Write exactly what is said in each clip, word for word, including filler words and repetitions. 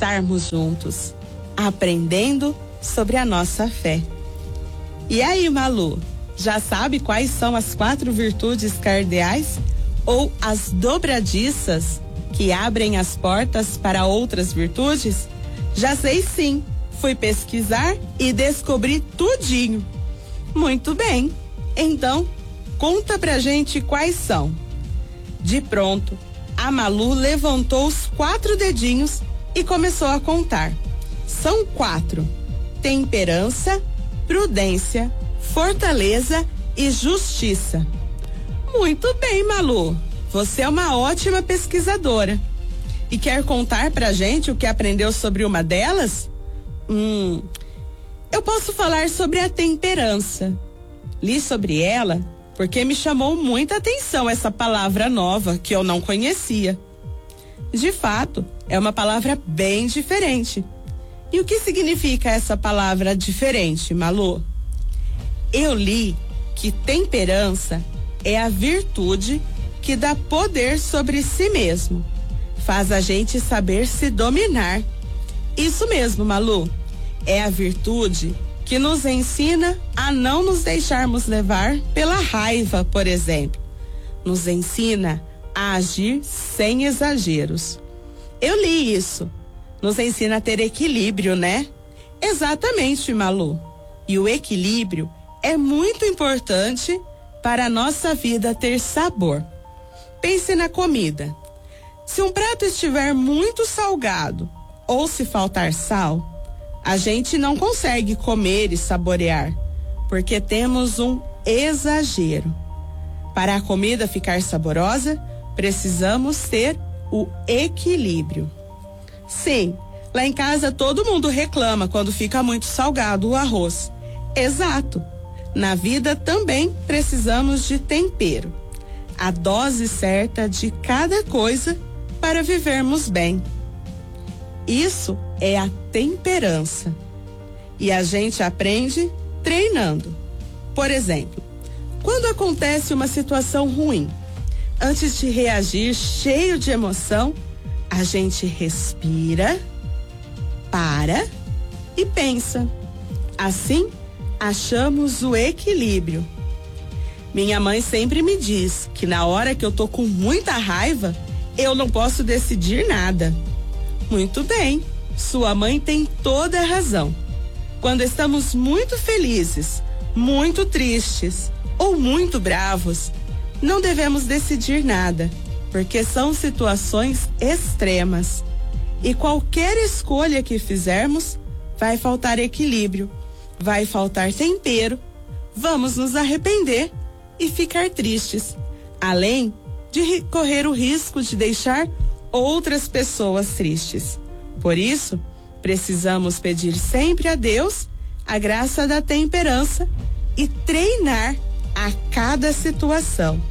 estarmos juntos, aprendendo sobre a nossa fé. E aí, Malu, já sabe quais são as quatro virtudes cardeais ou as dobradiças que abrem as portas para outras virtudes? Já sei sim, fui pesquisar e descobri tudinho. Muito bem, então conta pra gente quais são. De pronto, a Malu levantou os quatro dedinhos e começou a contar. São quatro: temperança, prudência, fortaleza e justiça. Muito bem, Malu. Você é uma ótima pesquisadora. E quer contar pra gente o que aprendeu sobre uma delas? Hum, eu posso falar sobre a temperança. Li sobre ela porque me chamou muita atenção essa palavra nova que eu não conhecia. De fato, é uma palavra bem diferente. E o que significa essa palavra diferente, Malu? Eu li que temperança é a virtude que dá poder sobre si mesmo. Faz a gente saber se dominar. Isso mesmo, Malu. É a virtude que nos ensina a não nos deixarmos levar pela raiva, por exemplo. Nos ensina a agir sem exageros. Eu li isso. Nos ensina a ter equilíbrio, né? Exatamente, Malu. E o equilíbrio é muito importante para a nossa vida ter sabor. Pense na comida. Se um prato estiver muito salgado ou se faltar sal, a gente não consegue comer e saborear, porque temos um exagero. Para a comida ficar saborosa, precisamos ter o equilíbrio. Sim, lá em casa todo mundo reclama quando fica muito salgado o arroz. Exato. Na vida também precisamos de tempero. A dose certa de cada coisa para vivermos bem. Isso é a temperança. E a gente aprende treinando. Por exemplo, quando acontece uma situação ruim, antes de reagir cheio de emoção, a gente respira, para e pensa. Assim, achamos o equilíbrio. Minha mãe sempre me diz que na hora que eu tô com muita raiva, eu não posso decidir nada. Muito bem, sua mãe tem toda a razão. Quando estamos muito felizes, muito tristes ou muito bravos, não devemos decidir nada, porque são situações extremas. E qualquer escolha que fizermos, vai faltar equilíbrio, vai faltar tempero, vamos nos arrepender e ficar tristes, além de correr o risco de deixar outras pessoas tristes. Por isso, precisamos pedir sempre a Deus a graça da temperança e treinar a cada situação.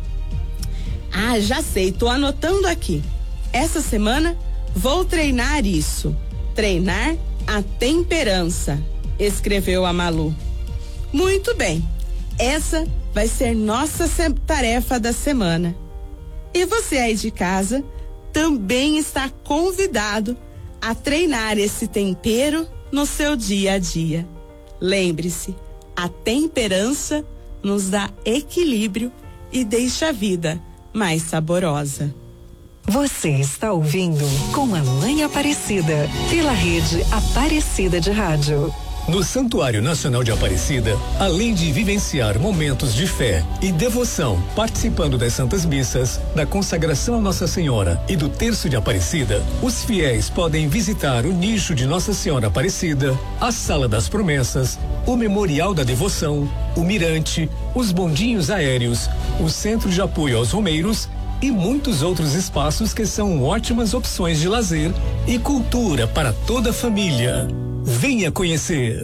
Ah, já sei, tô anotando aqui. Essa semana vou treinar isso. Treinar a temperança, escreveu a Malu. Muito bem, essa vai ser nossa tarefa da semana. E você aí de casa também está convidado a treinar esse tempero no seu dia a dia. Lembre-se, a temperança nos dá equilíbrio e deixa a vida mais saborosa. Você está ouvindo Com a Mãe Aparecida, pela rede Aparecida de Rádio. No Santuário Nacional de Aparecida, além de vivenciar momentos de fé e devoção, participando das Santas Missas, da consagração a Nossa Senhora e do Terço de Aparecida, os fiéis podem visitar o nicho de Nossa Senhora Aparecida, a Sala das Promessas, o Memorial da Devoção, o Mirante, os bondinhos aéreos, o Centro de Apoio aos Romeiros e muitos outros espaços que são ótimas opções de lazer e cultura para toda a família. Venha conhecer.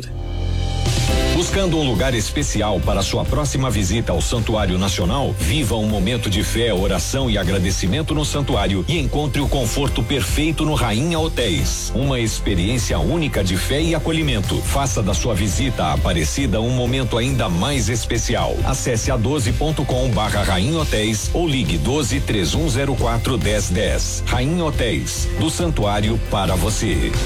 Buscando um lugar especial para sua próxima visita ao Santuário Nacional? Viva um momento de fé, oração e agradecimento no santuário e encontre o conforto perfeito no Rainha Hotéis. Uma experiência única de fé e acolhimento. Faça da sua visita à Aparecida um momento ainda mais especial. Acesse a doze ponto com barra Rainha Hotéis ou ligue doze, três um zero quatro, dez dez. Rainha Hotéis, do santuário para você.